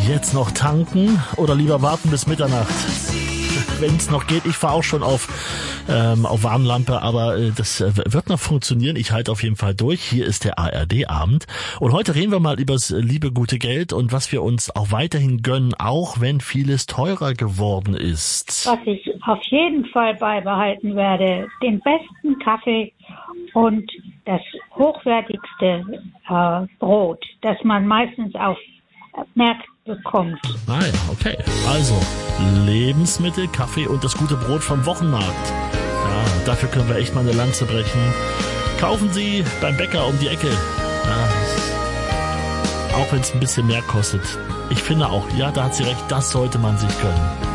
Jetzt noch tanken oder lieber warten bis Mitternacht? Wenn es noch geht, ich fahre auch schon auf Warnlampe, aber das wird noch funktionieren. Ich halte auf jeden Fall durch. Hier ist der ARD-Abend. Und heute reden wir mal übers liebe gute Geld und was wir uns auch weiterhin gönnen, auch wenn vieles teurer geworden ist. Was ich auf jeden Fall beibehalten werde, den besten Kaffee und das hochwertigste Brot, das man meistens auf Märkten bekommt. Ah ja, okay. Also, Lebensmittel, Kaffee und das gute Brot vom Wochenmarkt. Ja, dafür können wir echt mal eine Lanze brechen. Kaufen Sie beim Bäcker um die Ecke. Ja, auch wenn es ein bisschen mehr kostet. Ich finde auch, ja, da hat sie recht, das sollte man sich gönnen.